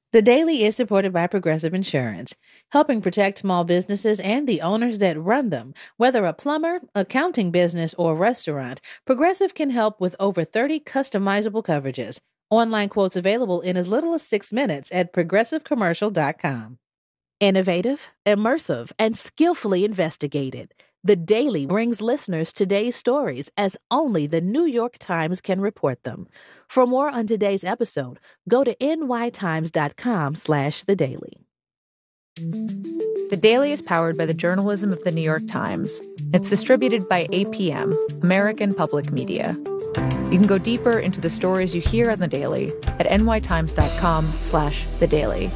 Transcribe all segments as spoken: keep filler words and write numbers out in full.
The Daily is supported by Progressive Insurance, helping protect small businesses and the owners that run them. Whether a plumber, accounting business, or restaurant, Progressive can help with over thirty customizable coverages. Online quotes available in as little as six minutes at progressive commercial dot com. Innovative, immersive, and skillfully investigated. The Daily brings listeners today's stories as only the New York Times can report them. For more on today's episode, go to n y times dot com slash the daily. The Daily is powered by the journalism of the New York Times. It's distributed by A P M, American Public Media. You can go deeper into the stories you hear on The Daily at n y times dot com slash the daily.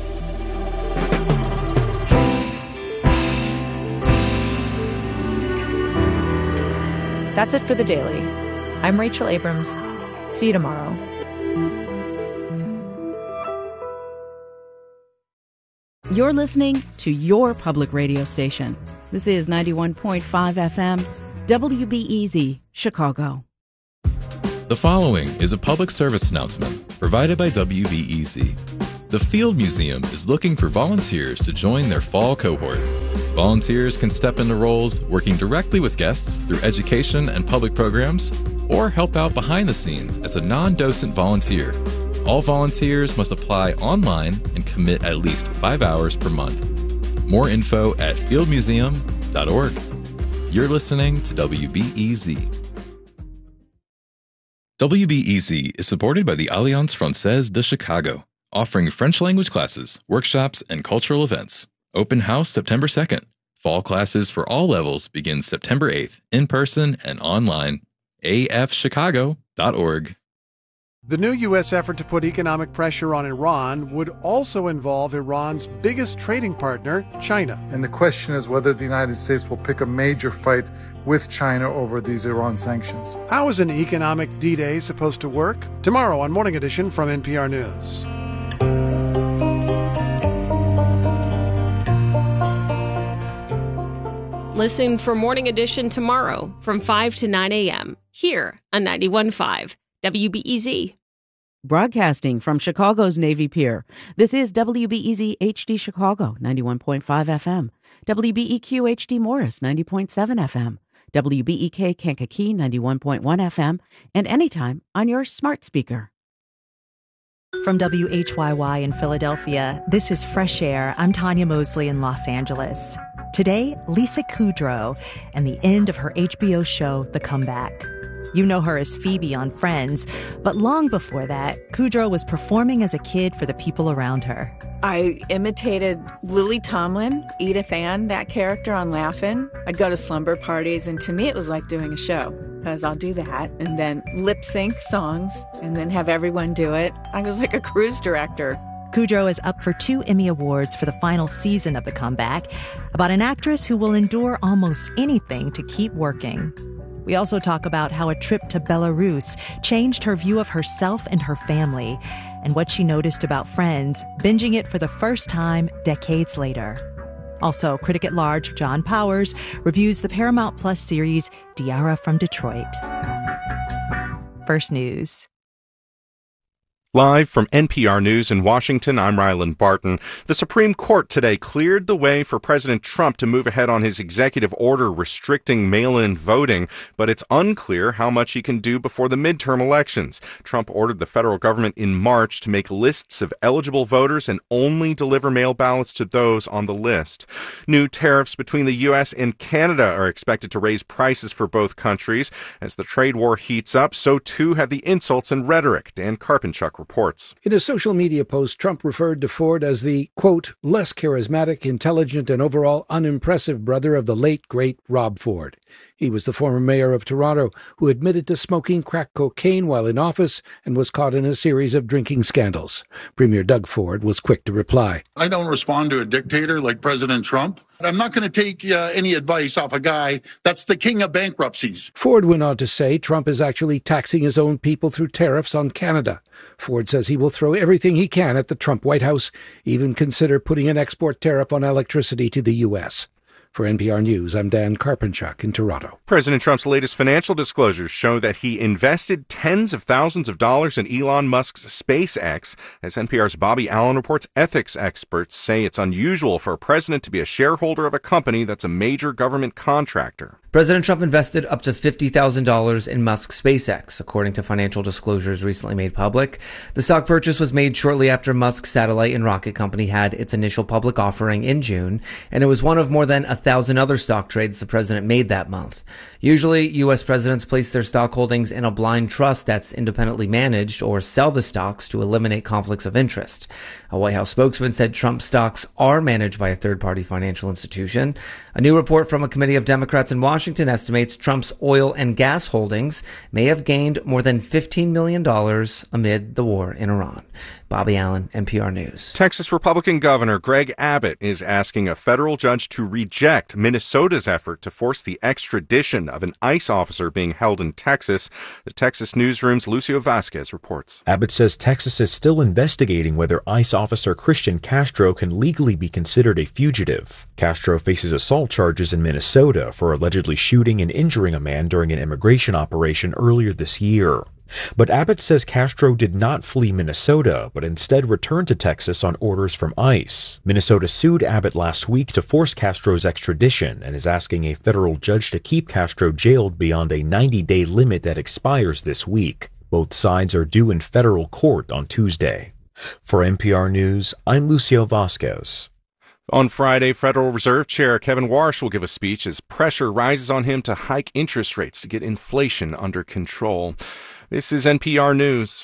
That's it for The Daily. I'm Rachel Abrams. See you tomorrow. You're listening to your public radio station. This is ninety-one point five F M, W B E Z, Chicago. The following is a public service announcement provided by W B E Z. The Field Museum is looking for volunteers to join their fall cohort. Volunteers can step into roles working directly with guests through education and public programs, or help out behind the scenes as a non-docent volunteer. All volunteers must apply online and commit at least five hours per month. More info at field museum dot org. You're listening to W B E Z. W B E Z is supported by the Alliance Française de Chicago, offering French language classes, workshops, and cultural events. Open house September second. Fall classes for all levels begin September eighth, in person and online. a f chicago dot org. The new U S effort to put economic pressure on Iran would also involve Iran's biggest trading partner, China. And the question is whether the United States will pick a major fight with China over these Iran sanctions. How is an economic D-Day supposed to work? Tomorrow on Morning Edition from N P R News. Listen for Morning Edition tomorrow from five to nine a.m. here on ninety-one point five W B E Z. Broadcasting from Chicago's Navy Pier, this is W B E Z H D Chicago, ninety-one point five F M, W B E Q H D Morris, ninety point seven F M, W B E K Kankakee, ninety-one point one F M, and anytime on your smart speaker. From W H Y Y in Philadelphia, this is Fresh Air. I'm Tanya Mosley in Los Angeles. Today, Lisa Kudrow and the end of her H B O show, The Comeback. You know her as Phoebe on Friends, but long before that, Kudrow was performing as a kid for the people around her. I imitated Lily Tomlin, Edith Ann, that character on Laugh-In. I'd go to slumber parties, and to me it was like doing a show, because I'll do that and then lip sync songs and then have everyone do it. I was like a cruise director. Kudrow is up for two Emmy Awards for the final season of The Comeback, about an actress who will endure almost anything to keep working. We also talk about how a trip to Belarus changed her view of herself and her family, and what she noticed about Friends, binging it for the first time decades later. Also, critic at large John Powers reviews the Paramount Plus series Diarra from Detroit. First News. Live from N P R News in Washington, I'm Ryland Barton. The Supreme Court today cleared the way for President Trump to move ahead on his executive order restricting mail-in voting, but it's unclear how much he can do before the midterm elections. Trump ordered the federal government in March to make lists of eligible voters and only deliver mail ballots to those on the list. New tariffs between the U S and Canada are expected to raise prices for both countries. As the trade war heats up, so too have the insults and rhetoric. Dan Karpinchuk reports. In a social media post, Trump referred to Ford as the, quote, less charismatic, intelligent, and overall unimpressive brother of the late, great Rob Ford. He was the former mayor of Toronto who admitted to smoking crack cocaine while in office and was caught in a series of drinking scandals. Premier Doug Ford was quick to reply. I don't respond to a dictator like President Trump. I'm not going to take uh, any advice off a guy that's the king of bankruptcies. Ford went on to say Trump is actually taxing his own people through tariffs on Canada. Ford says he will throw everything he can at the Trump White House, even consider putting an export tariff on electricity to the U S. For N P R News, I'm Dan Karpenchuk in Toronto. President Trump's latest financial disclosures show that he invested tens of thousands of dollars in Elon Musk's SpaceX. As N P R's Bobby Allen reports, ethics experts say it's unusual for a president to be a shareholder of a company that's a major government contractor. President Trump invested up to fifty thousand dollars in Musk's SpaceX, according to financial disclosures recently made public. The stock purchase was made shortly after Musk's satellite and rocket company had its initial public offering in June, and it was one of more than a thousand other stock trades the president made that month. Usually, U S presidents place their stock holdings in a blind trust that's independently managed or sell the stocks to eliminate conflicts of interest. A White House spokesman said Trump's stocks are managed by a third-party financial institution. A new report from a committee of Democrats in Washington estimates Trump's oil and gas holdings may have gained more than fifteen million dollars amid the war in Iran. Bobby Allen, N P R News. Texas Republican Governor Greg Abbott is asking a federal judge to reject Minnesota's effort to force the extradition of an ICE officer being held in Texas. The Texas Newsroom's Lucio Vasquez reports. Abbott says Texas is still investigating whether ICE officer Christian Castro can legally be considered a fugitive. Castro faces assault charges in Minnesota for allegedly shooting and injuring a man during an immigration operation earlier this year. But Abbott says Castro did not flee Minnesota, but instead returned to Texas on orders from ICE. Minnesota sued Abbott last week to force Castro's extradition and is asking a federal judge to keep Castro jailed beyond a ninety-day limit that expires this week. Both sides are due in federal court on Tuesday. For N P R News, I'm Lucio Vasquez. On Friday, Federal Reserve Chair Kevin Warsh will give a speech as pressure rises on him to hike interest rates to get inflation under control. This is N P R News.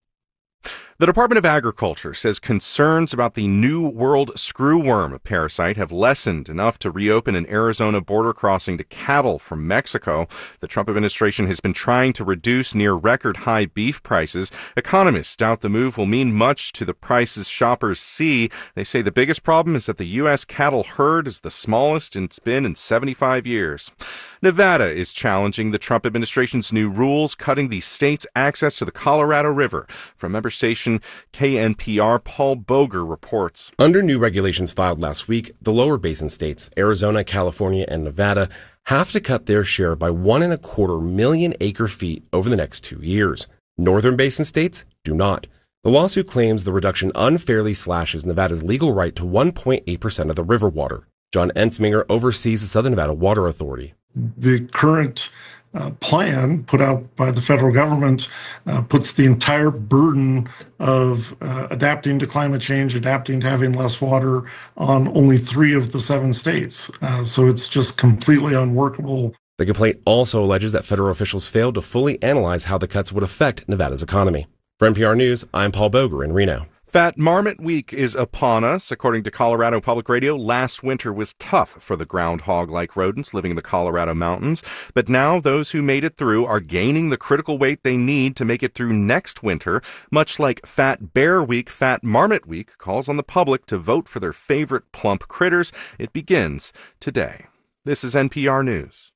The Department of Agriculture says concerns about the New World screwworm parasite have lessened enough to reopen an Arizona border crossing to cattle from Mexico. The Trump administration has been trying to reduce near record high beef prices. Economists doubt the move will mean much to the prices shoppers see. They say the biggest problem is that the U S cattle herd is the smallest it's been in seventy-five years. Nevada is challenging the Trump administration's new rules, cutting the state's access to the Colorado River. From member station K N P R, Paul Boger reports. Under new regulations filed last week, the lower basin states, Arizona, California, and Nevada, have to cut their share by one and a quarter million acre feet over the next two years. Northern basin states do not. The lawsuit claims the reduction unfairly slashes Nevada's legal right to one point eight percent of the river water. John Ensminger oversees the Southern Nevada Water Authority. The current uh, plan put out by the federal government uh, puts the entire burden of uh, adapting to climate change, adapting to having less water on only three of the seven states. Uh, so it's just completely unworkable. The complaint also alleges that federal officials failed to fully analyze how the cuts would affect Nevada's economy. For N P R News, I'm Paul Boger in Reno. Fat Marmot Week is upon us. According to Colorado Public Radio, last winter was tough for the groundhog-like rodents living in the Colorado mountains. But now those who made it through are gaining the critical weight they need to make it through next winter. Much like Fat Bear Week, Fat Marmot Week calls on the public to vote for their favorite plump critters. It begins today. This is N P R News.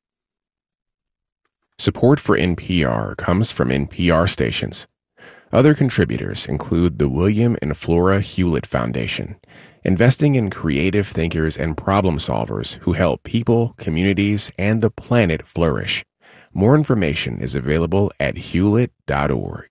Support for N P R comes from N P R stations. Other contributors include the William and Flora Hewlett Foundation, investing in creative thinkers and problem solvers who help people, communities, and the planet flourish. More information is available at hewlett dot org.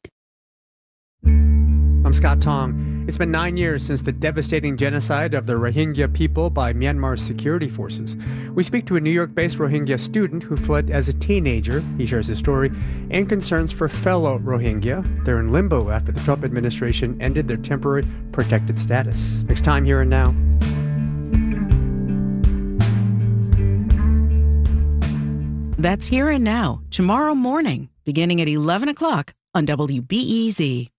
I'm Scott Tong. It's been nine years since the devastating genocide of the Rohingya people by Myanmar's security forces. We speak to a New York-based Rohingya student who fled as a teenager. He shares his story and concerns for fellow Rohingya. They're in limbo after the Trump administration ended their temporary protected status. Next time, Here and Now. That's Here and Now, tomorrow morning, beginning at eleven o'clock on W B E Z.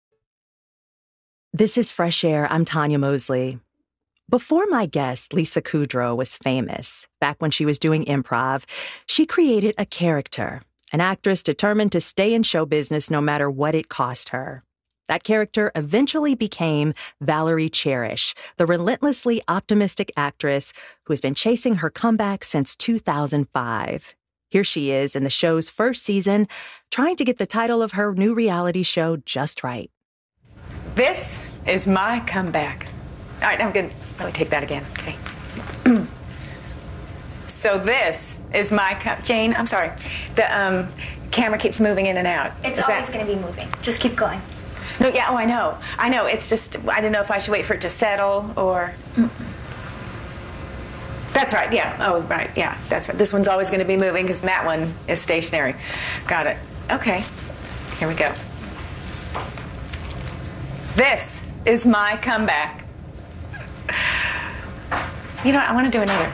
This is Fresh Air. I'm Tanya Mosley. Before my guest, Lisa Kudrow, was famous, back when she was doing improv, she created a character, an actress determined to stay in show business no matter what it cost her. That character eventually became Valerie Cherish, the relentlessly optimistic actress who has been chasing her comeback since two thousand five. Here she is in the show's first season, trying to get the title of her new reality show just right. This is my comeback. All right, I'm going to let me take that again, okay? So this is my com- Jane. I'm sorry. The um, camera keeps moving in and out. It's is always that... going to be moving. Just keep going. No, yeah. Oh, I know. I know. It's just I didn't know if I should wait for it to settle or. Mm-mm. That's right. Yeah. Oh, right. Yeah. That's right. This one's always going to be moving because that one is stationary. Got it. Okay. Here we go. This is my comeback. You know what? I want to do another.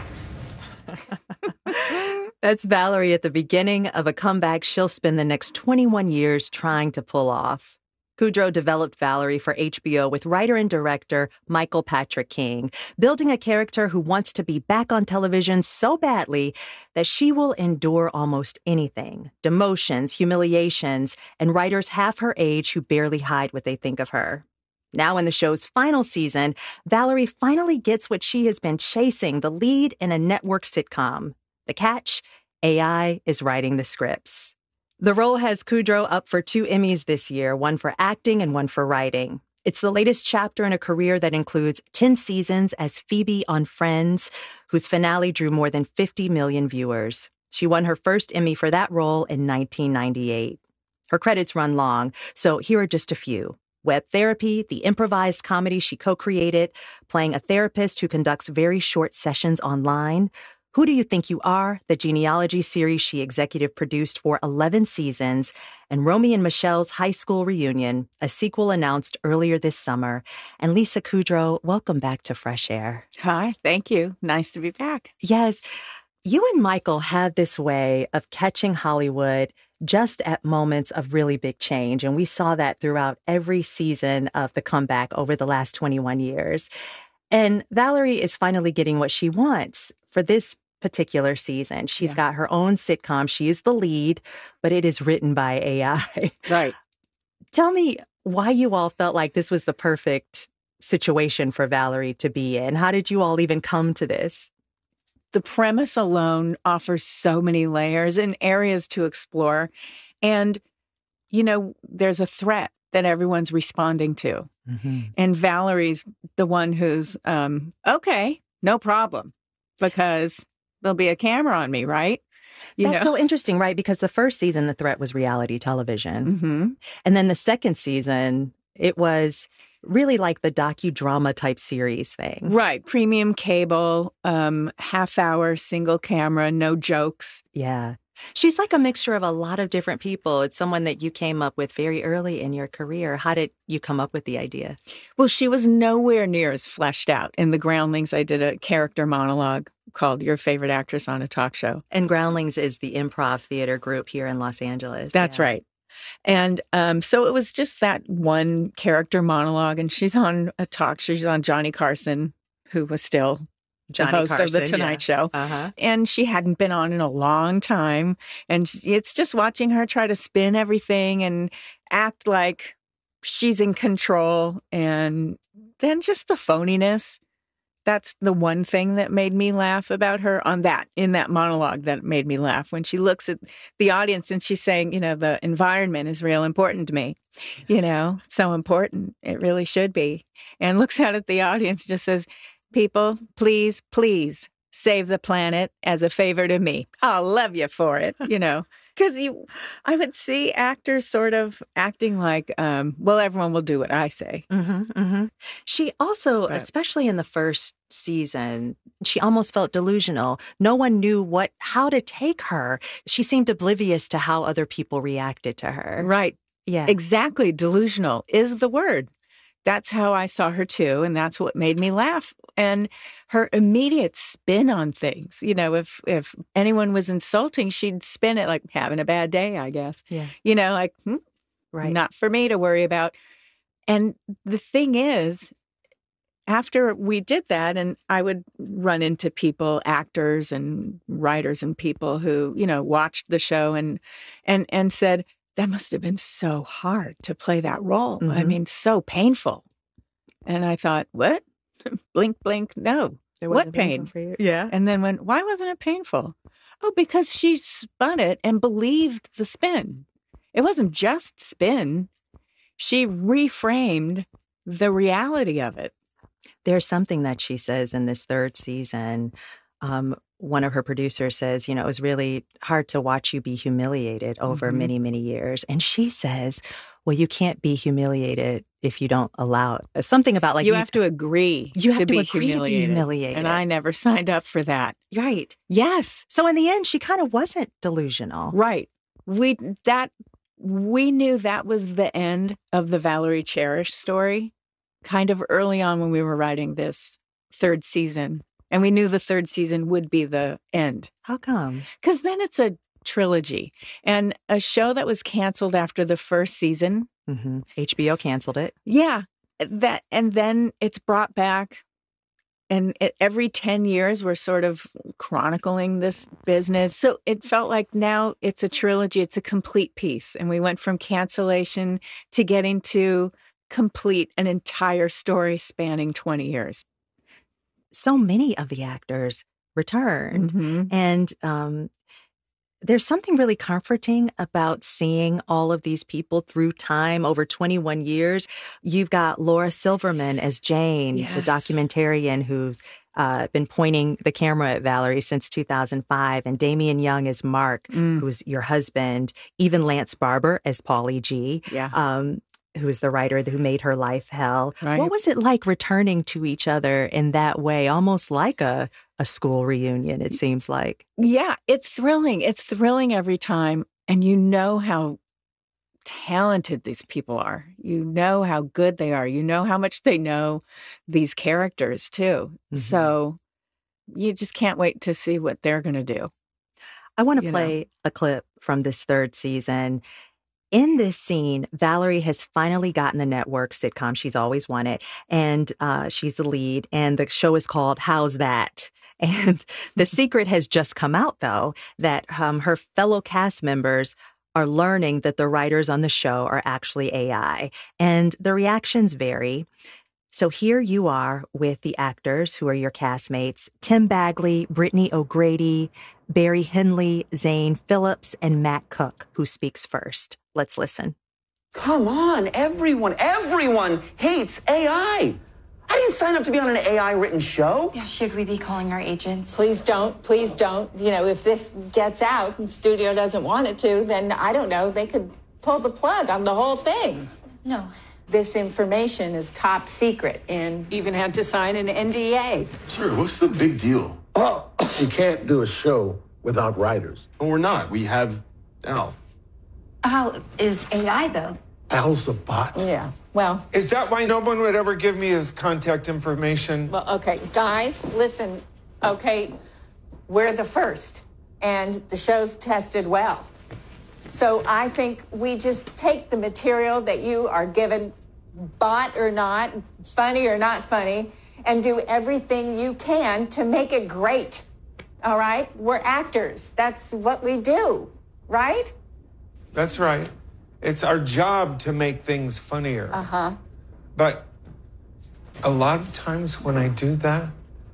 That's Valerie at the beginning of a comeback she'll spend the next twenty-one years trying to pull off. Kudrow developed Valerie for H B O with writer and director Michael Patrick King, building a character who wants to be back on television so badly that she will endure almost anything, demotions, humiliations, and writers half her age who barely hide what they think of her. Now in the show's final season, Valerie finally gets what she has been chasing, the lead in a network sitcom. The catch? A I is writing the scripts. The role has Kudrow up for two Emmys this year, one for acting and one for writing. It's the latest chapter in a career that includes ten seasons as Phoebe on Friends, whose finale drew more than fifty million viewers. She won her first Emmy for that role in nineteen ninety-eight. Her credits run long, so here are just a few. Web Therapy, the improvised comedy she co-created, playing a therapist who conducts very short sessions online. Who Do You Think You Are?, the genealogy series she executive produced for eleven seasons, and Romy and Michelle's High School Reunion, a sequel announced earlier this summer. And Lisa Kudrow, welcome back to Fresh Air. Hi, thank you. Nice to be back. Yes, you and Michael have this way of catching Hollywood just at moments of really big change, and we saw that throughout every season of The Comeback over the last twenty-one years. And Valerie is finally getting what she wants for this particular season. She's yeah. got her own sitcom. She is the lead, but it is written by A I. Right. Tell me why you all felt like this was the perfect situation for Valerie to be in. How did you all even come to this? The premise alone offers so many layers and areas to explore. And, you know, there's a threat that everyone's responding to. Mm-hmm. And Valerie's the one who's, um, okay, no problem, because there'll be a camera on me, right? You That's know? so interesting, right? Because the first season, the threat was reality television. Mm-hmm. And then the second season, it was really like the docudrama type series thing. Right. Premium cable, um, half hour, single camera, no jokes. Yeah. She's like a mixture of a lot of different people. It's someone that you came up with very early in your career. How did you come up with the idea? Well, she was nowhere near as fleshed out. In The Groundlings, I did a character monologue called Your Favorite Actress on a Talk Show. And Groundlings is the improv theater group here in Los Angeles. That's yeah. right. And um, so it was just that one character monologue. And she's on a talk show. She's on Johnny Carson, who was still Johnny the host Carson, of The Tonight yeah. Show. Uh-huh. And she hadn't been on in a long time. And it's just watching her try to spin everything and act like she's in control. And then just the phoniness. That's the one thing that made me laugh about her on that, in that monologue that made me laugh. When she looks at the audience and she's saying, you know, the environment is real important to me. You know, so important. It really should be. And looks out at the audience and just says, people, please, please save the planet as a favor to me. I'll love you for it, you know. Because you, I would see actors sort of acting like, um, well, everyone will do what I say. Mm-hmm, mm-hmm. She also, but, especially in the first season, she almost felt delusional. No one knew what, how to take her. She seemed oblivious to how other people reacted to her. Right. Yeah. Exactly. Delusional is the word. That's how I saw her too, and that's what made me laugh. And her immediate spin on things. You know, if if anyone was insulting, she'd spin it like having a bad day, I guess. Yeah. You know, like, hmm, right. Not for me to worry about. And the thing is, after we did that, and I would run into people, actors and writers and people who, you know, watched the show and and and said, that must have been so hard to play that role. Mm-hmm. I mean, so painful. And I thought, what? blink, blink, no. What pain? For you. Yeah. And then when, why wasn't it painful? Oh, because she spun it and believed the spin. It wasn't just spin. She reframed the reality of it. There's something that she says in this third season um, one of her producers says, you know, it was really hard to watch you be humiliated over Mhm. many, many years. And she says, well, you can't be humiliated if you don't allow it. Something about like you, you have to agree you have to, to be, agree humiliated. to be humiliated. And I never signed up for that. Right. Yes. So in the end, she kind of wasn't delusional. Right. We that we knew that was the end of the Valerie Cherish story kind of early on when we were writing this third season. And we knew the third season would be the end. How come? Because then it's a trilogy. And a show that was canceled after the first season. Mm-hmm. H B O canceled it. Yeah. That and then it's brought back. And it, every ten years, we're sort of chronicling this business. So it felt like now it's a trilogy. It's a complete piece. And we went from cancellation to getting to complete an entire story spanning twenty years. So many of the actors returned. Mm-hmm. And um, there's something really comforting about seeing all of these people through time over twenty-one years. You've got Laura Silverman as Jane, Yes. the documentarian who's uh, been pointing the camera at Valerie since two thousand five, and Damian Young as Mark, Mm. who's your husband, even Lance Barber as Paulie G. Yeah. Um, who is the writer who made her life hell. Right. What was it like returning to each other in that way, almost like a, a school reunion, it seems like? Yeah, it's thrilling. It's thrilling every time. And you know how talented these people are. You know how good they are. You know how much they know these characters, too. Mhm. So you just can't wait to see what they're going to do. I want to You play know. a clip from this third season. In this scene, Valerie has finally gotten the network sitcom she's always wanted, and uh, she's the lead, and the show is called How's That? And the secret has just come out, though, that um, her fellow cast members are learning that the writers on the show are actually A I, and the reactions vary. So here you are with the actors who are your castmates, Tim Bagley, Brittany O'Grady, Barry Henley, Zane Phillips, and Matt Cook, who speaks first. Let's listen. Come on, everyone, everyone hates A I. I didn't sign up to be on an A I written show. Yeah, should we be calling our agents? Please don't, please don't. You know, if this gets out and the studio doesn't want it to, then I don't know, they could pull the plug on the whole thing. No. This information is top secret and even had to sign an N D A. Sir, what's the big deal? Oh, you can't do a show without writers. Well, we're not. We have Al. How is A I, though? Al's a bot. Yeah, well. Is that why no one would ever give me his contact information? Well, okay, guys, listen, okay, we're the first, and the show's tested well. So I think we just take the material that you are given, bot or not, funny or not funny, and do everything you can to make it great. All right? We're actors. That's what we do, right? That's right. It's our job to make things funnier. Uh-huh. But a lot of times when I do that,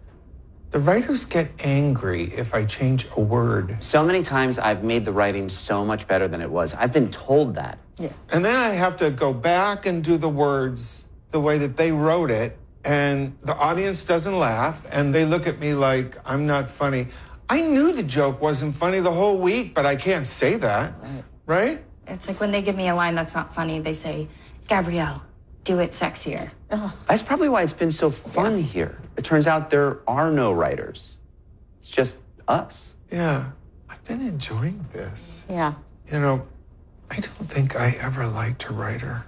the writers get angry if I change a word. So many times I've made the writing so much better than it was. I've been told that. Yeah. And then I have to go back and do the words the way that they wrote it, and the audience doesn't laugh, and they look at me like I'm not funny. I knew the joke wasn't funny the whole week, but I can't say that, right? It's like when they give me a line that's not funny, they say, Gabrielle, do it sexier. That's probably why it's been so fun here. It turns out there are no writers. It's just us. Yeah, I've been enjoying this. Yeah. You know, I don't think I ever liked a writer.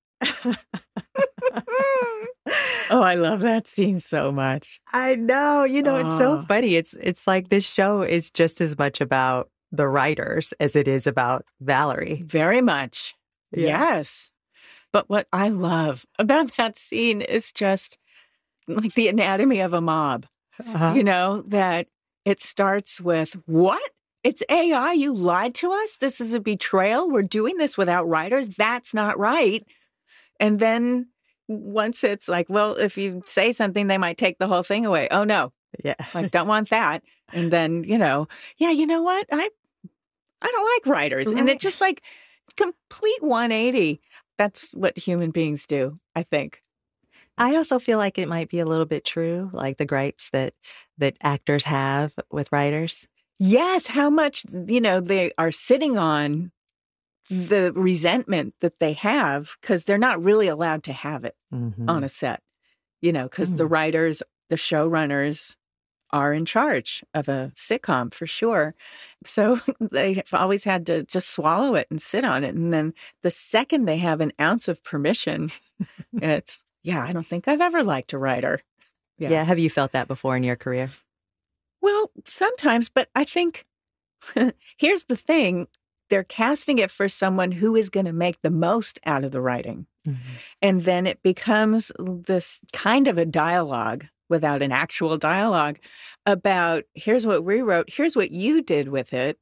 Oh, I love that scene so much. I know. You know, it's so Oh. funny. It's it's like this show is just as much about the writers as it is about Valerie. Very much. Yeah. Yes. But what I love about that scene is just like the anatomy of a mob. Uh-huh. You know, that it starts with, what? It's A I? You lied to us? This is a betrayal? We're doing this without writers? That's not right. And then once it's like, well, if you say something, they might take the whole thing away. Oh, no. Yeah. Like, don't want that. And then, you know, yeah, you know what? I I don't like writers. And Right. it just like complete one eighty. That's what human beings do, I think. I also feel like it might be a little bit true, like the gripes that that actors have with writers. Yes, how much, you know, they are sitting on the resentment that they have because they're not really allowed to have it Mm-hmm. on a set, you know, because Mm. the writers, the showrunners are in charge of a sitcom for sure. So they've always had to just swallow it and sit on it. And then the second they have an ounce of permission, it's, yeah, I don't think I've ever liked a writer. Yeah. Yeah. Have you felt that before in your career? Well, sometimes, but I think here's the thing. They're casting it for someone who is going to make the most out of the writing. Mm-hmm. And then it becomes this kind of a dialogue without an actual dialogue about here's what we wrote, here's what you did with it.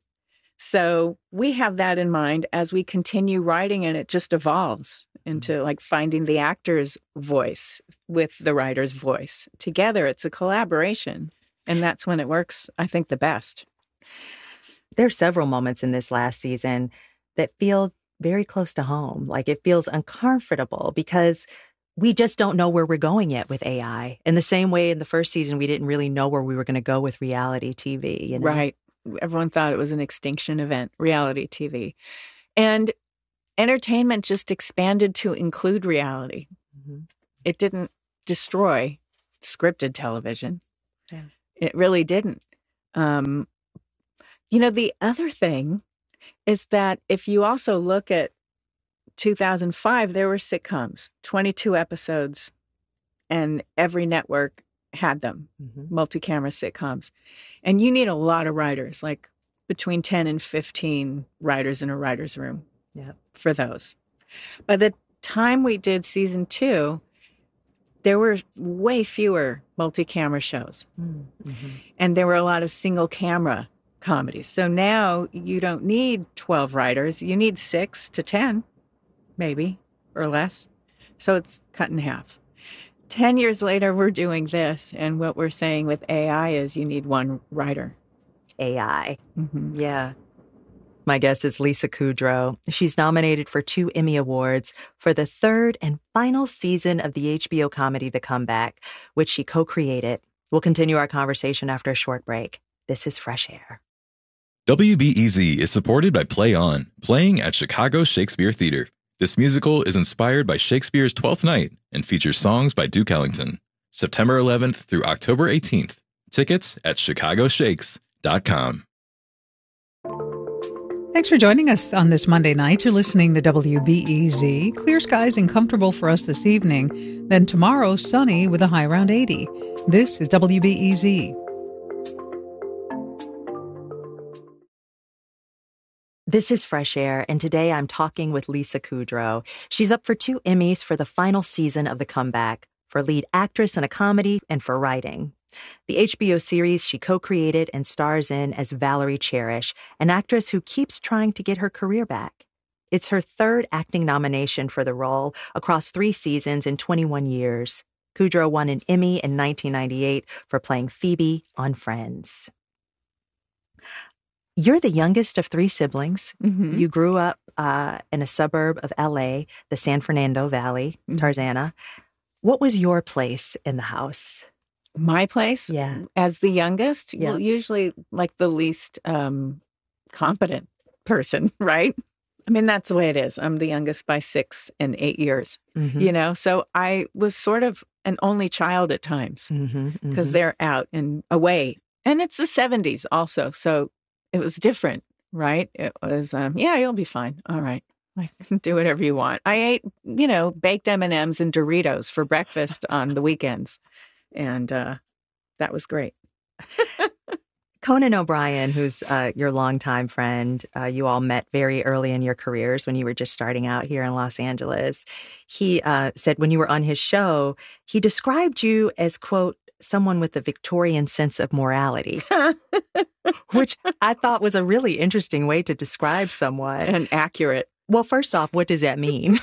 So we have that in mind as we continue writing, and it just evolves into like finding the actor's voice with the writer's voice. Together, it's a collaboration. And that's when it works, I think, the best. There are several moments in this last season that feel very close to home. Like it feels uncomfortable because we just don't know where we're going yet with A I. In the same way in the first season, we didn't really know where we were going to go with reality T V. You know? Right. Everyone thought it was an extinction event, reality T V. And entertainment just expanded to include reality. Mm-hmm. It didn't destroy scripted television. Yeah. It really didn't. Um, you know, the other thing is that if you also look at two thousand five, there were sitcoms, twenty-two episodes, and every network had them, mm-hmm. multi-camera sitcoms. And you need a lot of writers, like between ten and fifteen writers in a writer's room yep. for those. By the time we did season two, there were way fewer multi-camera shows. Mm-hmm. And there were a lot of single-camera comedies. So now you don't need twelve writers. You need six to ten. Maybe, or less. So it's cut in half. Ten years later, we're doing this. And what we're saying with A I is you need one writer. A I. Mm-hmm. Yeah. My guest is Lisa Kudrow. She's nominated for two Emmy Awards for the third and final season of the H B O comedy The Comeback, which she co-created. We'll continue our conversation after a short break. This is Fresh Air. W B E Z is supported by Play On, playing at Chicago Shakespeare Theater. This musical is inspired by Shakespeare's Twelfth Night and features songs by Duke Ellington. September eleventh through October eighteenth. Tickets at chicago shakes dot com. Thanks for joining us on this Monday night. You're listening to W B E Z. Clear skies and comfortable for us this evening. Then tomorrow, sunny with a high around eighty. This is W B E Z. This is Fresh Air, and today I'm talking with Lisa Kudrow. She's up for two Emmys for the final season of The Comeback, for lead actress in a comedy and for writing. The H B O series she co-created and stars in as Valerie Cherish, an actress who keeps trying to get her career back. It's her third acting nomination for the role across three seasons in twenty-one years. Kudrow won an Emmy in nineteen ninety-eight for playing Phoebe on Friends. You're the youngest of three siblings. Mm-hmm. You grew up uh, in a suburb of L A, the San Fernando Valley, mm-hmm. Tarzana. What was your place in the house? My place? Yeah. As the youngest? Yeah. Well, usually like the least um, competent person, right? I mean, that's the way it is. I'm the youngest by six and eight years, mm-hmm. you know? So I was sort of an only child at times because mm-hmm, mm-hmm. they're out and away. And it's the seventies also. So it was different, right? It was, um, yeah, you'll be fine. All right. Like, do whatever you want. I ate, you know, baked M and M's and Doritos for breakfast on the weekends. And uh, that was great. Conan O'Brien, who's uh, your longtime friend, uh, you all met very early in your careers when you were just starting out here in Los Angeles. He uh, said when you were on his show, he described you as, quote, someone with a Victorian sense of morality, which I thought was a really interesting way to describe someone. And accurate. Well, first off, what does that mean?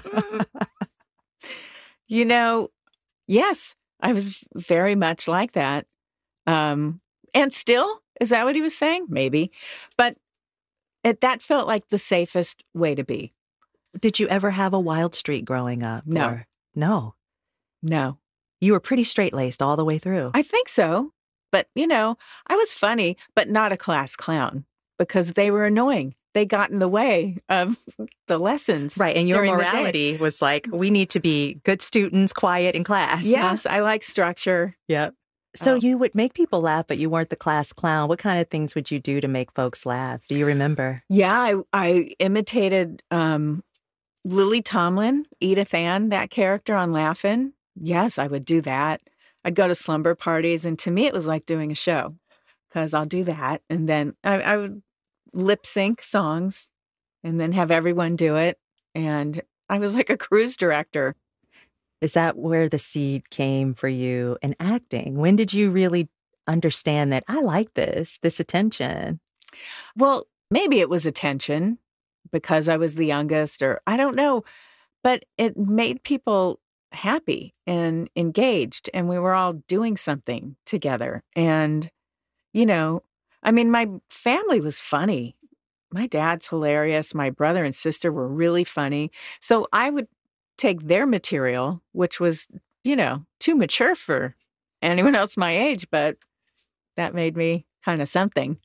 You know, yes, I was very much like that. Um, and still, is that what he was saying? Maybe. But it, that felt like the safest way to be. Did you ever have a wild streak growing up? No. Or? No. No. You were pretty straight-laced all the way through. I think so. But, you know, I was funny, but not a class clown because they were annoying. They got in the way of the lessons. Right. And your during the morality day. was like, we need to be good students, quiet in class. Yes, I like structure. Yep. So Oh. you would make people laugh, but you weren't the class clown. What kind of things would you do to make folks laugh? Do you remember? Yeah, I, I imitated um, Lily Tomlin, Edith Ann, that character on Laugh-In. Yes, I would do that. I'd go to slumber parties, and to me, it was like doing a show because I'll do that. And then I, I would lip sync songs and then have everyone do it. And I was like a cruise director. Is that where the seed came for you in acting? When did you really understand that I like this, this attention? Well, maybe it was attention because I was the youngest, or I don't know, but it made people happy and engaged, and we were all doing something together. And, you know, I mean, my family was funny. My dad's hilarious. My brother and sister were really funny. So I would take their material, which was, you know, too mature for anyone else my age, but that made me kind of something.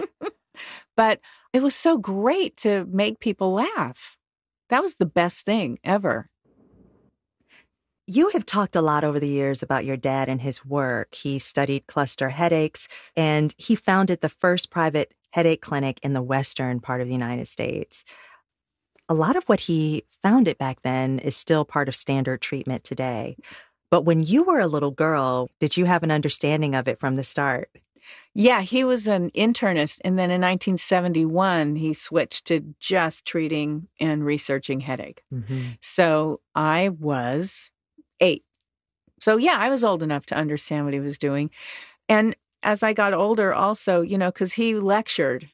But it was so great to make people laugh. That was the best thing ever. You have talked a lot over the years about your dad and his work. He studied cluster headaches, and he founded the first private headache clinic in the western part of the United States. A lot of what he founded back then is still part of standard treatment today. But when you were a little girl, did you have an understanding of it from the start? Yeah, he was an internist. And then in nineteen seventy-one, he switched to just treating and researching headache. Mm-hmm. So I was eight. So yeah, I was old enough to understand what he was doing. And as I got older also, you know, because he lectured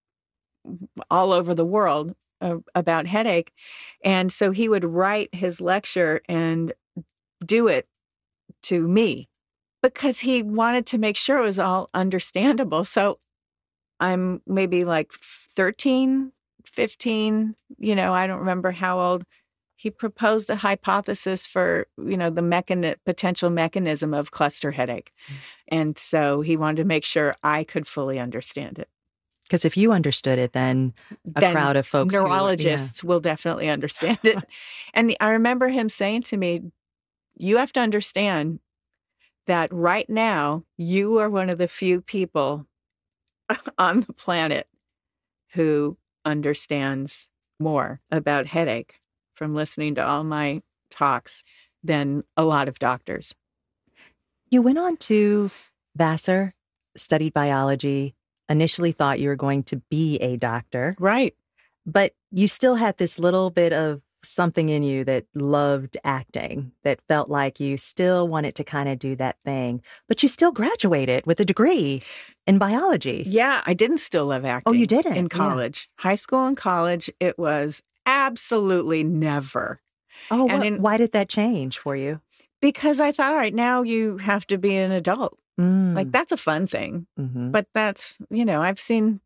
all over the world uh, about headache. And so he would write his lecture and do it to me because he wanted to make sure it was all understandable. So I'm maybe like thirteen, fifteen, you know, I don't remember how old. He proposed a hypothesis for, you know, the mechani- potential mechanism of cluster headache. Mm. And so he wanted to make sure I could fully understand it. Because if you understood it, then a then crowd of folks neurologists who, yeah. will definitely understand it. And I remember him saying to me, you have to understand that right now, you are one of the few people on the planet who understands more about headache from listening to all my talks than a lot of doctors. You went on to Vassar, studied biology, initially thought you were going to be a doctor. Right. But you still had this little bit of something in you that loved acting, that felt like you still wanted to kind of do that thing. But you still graduated with a degree in biology. Yeah, I didn't still love acting. Oh, you didn't? In college. Yeah. High school and college, it was absolutely never. Oh, and what, in, why did that change for you? Because I thought, all right, now you have to be an adult. Mm. Like, that's a fun thing. Mm-hmm. But that's, you know, I've seen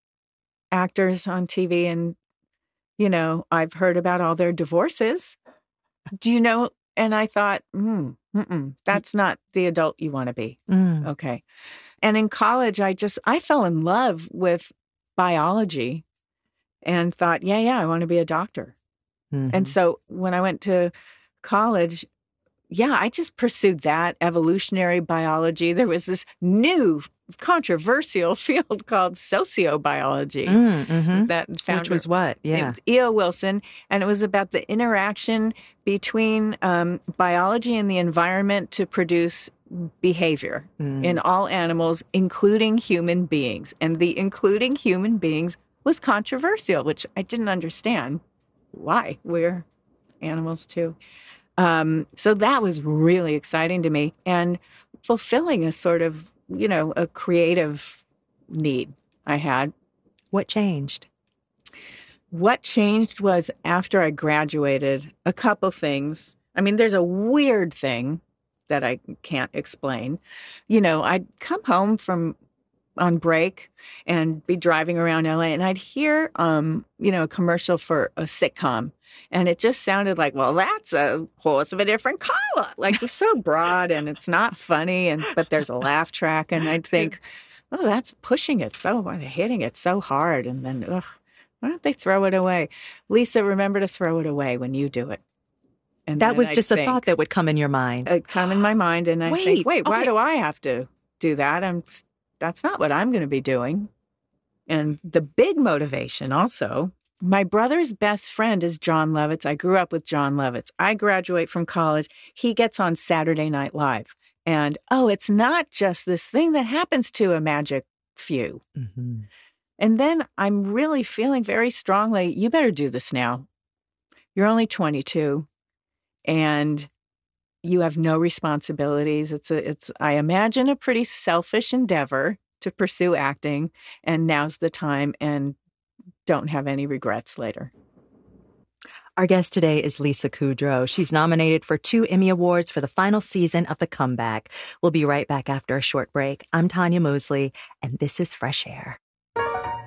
actors on T V and, you know, I've heard about all their divorces. Do you know? And I thought, mm, mm-mm, that's not the adult you want to be. Mm. Okay. And in college, I just, I fell in love with biology and thought, yeah, yeah, I want to be a doctor. Mm-hmm. And so when I went to college, yeah, I just pursued that, evolutionary biology. There was this new controversial field called sociobiology. Mm-hmm. That founder, Which was what? Yeah. E O. Wilson. And it was about the interaction between um, biology and the environment to produce behavior mm. in all animals, including human beings. And the including human beings was controversial, which I didn't understand. Why? We're animals too. Um, so that was really exciting to me and fulfilling a sort of, you know, a creative need I had. What changed? What changed was after I graduated, a couple things. I mean, there's a weird thing that I can't explain. You know, I'd come home from on break and be driving around L A, and I'd hear, um, you know, a commercial for a sitcom. And it just sounded like, well, that's a horse of a different color. Like, it's so broad and it's not funny, and but there's a laugh track. And I'd think, oh, that's pushing it so, they're hitting it so hard. And then, ugh, why don't they throw it away? Lisa, remember to throw it away when you do it. And that was I'd just think, a thought that would come in your mind. It'd come in my mind, and I wait, think, wait, why okay. do I have to do that? I'm, that's not what I'm going to be doing. And the big motivation also, my brother's best friend is John Lovitz. I grew up with John Lovitz. I graduate from college. He gets on Saturday Night Live. And, oh, it's not just this thing that happens to a magic few. Mm-hmm. And then I'm really feeling very strongly, you better do this now. You're only twenty-two and you have no responsibilities. It's a, it's, I imagine, a pretty selfish endeavor to pursue acting. And now's the time, and don't have any regrets later. Our guest today is Lisa Kudrow. She's nominated for two Emmy Awards for the final season of The Comeback. We'll be right back after a short break. I'm Tanya Mosley, and this is Fresh Air.